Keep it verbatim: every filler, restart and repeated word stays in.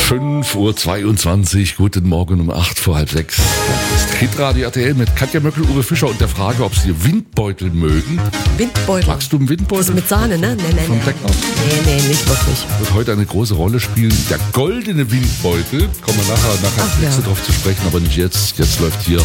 fünf Uhr zweiundzwanzig, guten Morgen um acht vor halb sechs. Das ist Hitradio R T L mit Katja Möckel, Uwe Fischer und der Frage, ob sie Windbeutel mögen. Windbeutel? Magst du einen Windbeutel? Das ist mit Sahne, ne? Nee, nee, Vom nee. Bäcker? Nee, nee, nicht wirklich. Wird heute eine große Rolle spielen. Der goldene Windbeutel. Kommen wir nachher, nachher Ach, nächste ja. drauf zu sprechen, aber nicht jetzt. Jetzt läuft hier